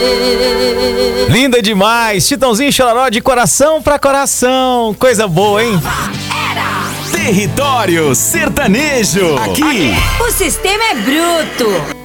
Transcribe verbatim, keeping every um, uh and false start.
Linda demais, Chitãozinho Chororó de coração pra coração. Coisa boa, hein? Território Sertanejo. Aqui O sistema é bruto.